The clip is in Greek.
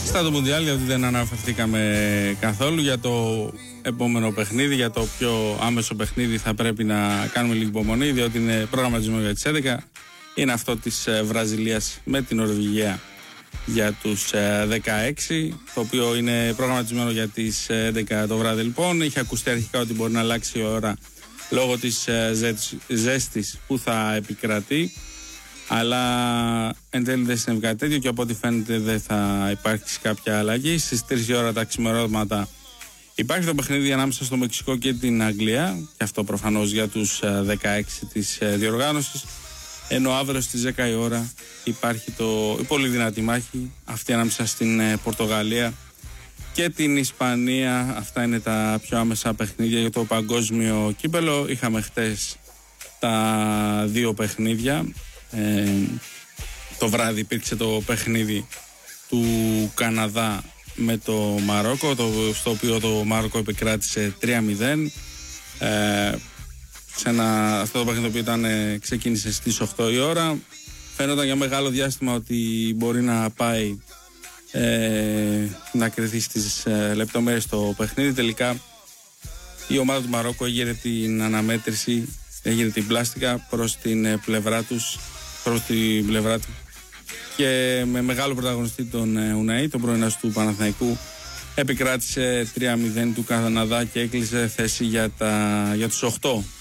Στα το Μουντιάλ, γιατί δεν αναφερθήκαμε καθόλου για το επόμενο παιχνίδι, για το πιο άμεσο παιχνίδι θα πρέπει να κάνουμε λίγη υπομονή, διότι είναι προγραμματισμένο για τις 11. Είναι αυτό της Βραζιλίας με την Νορβηγία για τους 16, το οποίο είναι προγραμματισμένο για τις 11 το βράδυ. Λοιπόν, είχε ακουστεί αρχικά ότι μπορεί να αλλάξει η ώρα λόγω της ζέστης που θα επικρατεί, αλλά εν τέλει δεν συνέβη κάτι τέτοιο και από ό,τι φαίνεται δεν θα υπάρξει κάποια αλλαγή. Στις 3 η ώρα τα ξημερώματα υπάρχει το παιχνίδι ανάμεσα στο Μεξικό και την Αγγλία, και αυτό προφανώς για τους 16 της διοργάνωσης, ενώ αύριο στις 10 η ώρα υπάρχει η πολύ δυνατή μάχη αυτή ανάμεσα στην Πορτογαλία και την Ισπανία. Αυτά είναι τα πιο άμεσα παιχνίδια για το παγκόσμιο κύπελο. Είχαμε χτες τα δύο παιχνίδια. Το βράδυ υπήρξε το παιχνίδι του Καναδά με το Μαρόκο, στο οποίο το Μαρόκο επικράτησε 3-0. Αυτό το παιχνίδι το οποίο ξεκίνησε στις 8 η ώρα. Φαίνονταν για μεγάλο διάστημα ότι μπορεί να πάει να κρυθεί στις λεπτομέρειες το παιχνίδι. Τελικά η ομάδα του Μαρόκο έγινε την αναμέτρηση, έγινε την πλάστικα προς την πλευρά του και με μεγάλο πρωταγωνιστή τον Ουναή, τον πρώην του Παναθηναϊκού, επικράτησε 3-0 του Καναδά και έκλεισε θέση για τους 8